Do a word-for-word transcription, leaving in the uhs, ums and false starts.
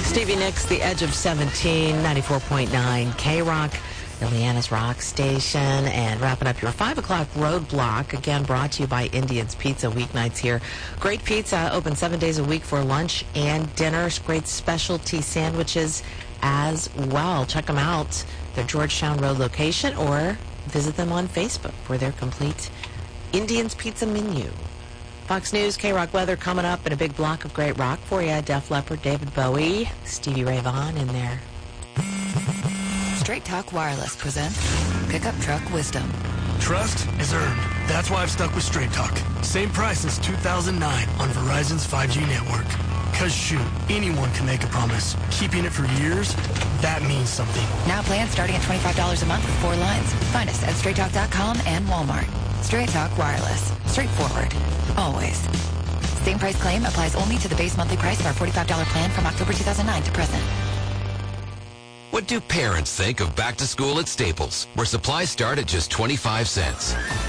Stevie Nicks, The Edge of seventeen, ninety-four point nine K-Rock, Ileana's Rock Station, and wrapping up your five o'clock roadblock, again brought to you by Indian's Pizza, weeknights here. Great pizza, open seven days a week for lunch and dinner. Great specialty sandwiches as well. Check them out, their Georgetown Road location, or visit them on Facebook for their complete Indian's Pizza menu. Fox News, K-Rock weather coming up in a big block of great rock for you. Def Leppard, David Bowie, Stevie Ray Vaughan in there. Straight Talk Wireless presents Pickup Truck Wisdom. Trust is earned. That's why I've stuck with Straight Talk. Same price since two thousand nine on Verizon's five G network. Cause shoot, anyone can make a promise. Keeping it for years, that means something. Now plans starting at twenty-five dollars a month with four lines. Find us at straight talk dot com and Walmart. Straight Talk Wireless. Straightforward. Always. Same price claim applies only to the base monthly price of our forty-five dollars plan from October two thousand nine to present. What do parents think of back to school at Staples, where supplies start at just twenty-five cents?